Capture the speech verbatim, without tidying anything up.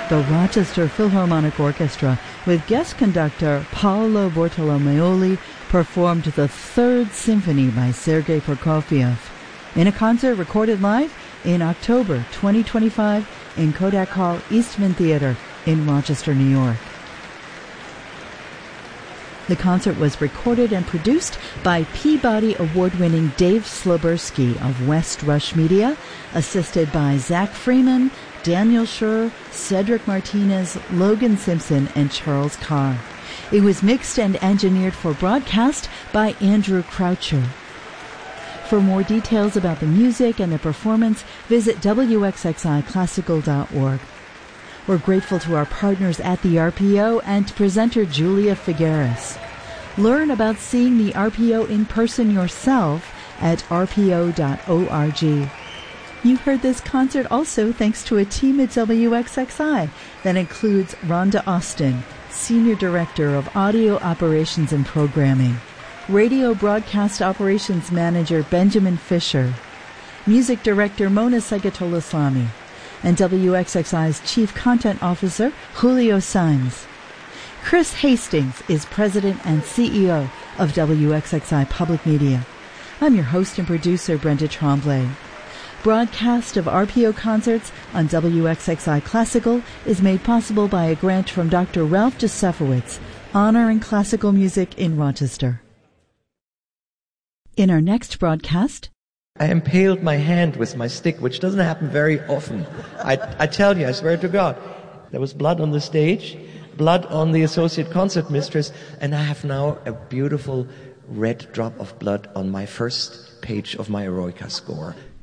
the Rochester Philharmonic Orchestra, with guest conductor Paolo Bortolomeoli, performed the Third Symphony by Sergei Prokofiev in a concert recorded live in October twenty twenty-five in Kodak Hall Eastman Theater in Rochester, New York. The concert was recorded and produced by Peabody Award-winning Dave Slobersky of West Rush Media, assisted by Zach Freeman, Daniel Schur, Cedric Martinez, Logan Simpson, and Charles Carr. It was mixed and engineered for broadcast by Andrew Croucher. For more details about the music and the performance, visit W X X I classical dot org. We're grateful to our partners at the R P O and to presenter Julia Figueres. Learn about seeing the R P O in person yourself at r p o dot org. You heard this concert also thanks to a team at W X X I that includes Rhonda Austin, Senior Director of Audio Operations and Programming, Radio Broadcast Operations Manager Benjamin Fisher, Music Director Mona Segatolaslami, and W X X I's Chief Content Officer Julio Sainz. Chris Hastings is President and C E O of W X X I Public Media. I'm your host and producer, Brenda Tremblay. Broadcast of R P O concerts on W X X I Classical is made possible by a grant from Doctor Ralph Josefowitz, honoring classical music in Rochester. In our next broadcast, I impaled my hand with my stick, which doesn't happen very often. I, I tell you, I swear to God. There was blood on the stage, blood on the associate concert mistress, and I have now a beautiful red drop of blood on my first page of my Eroica score.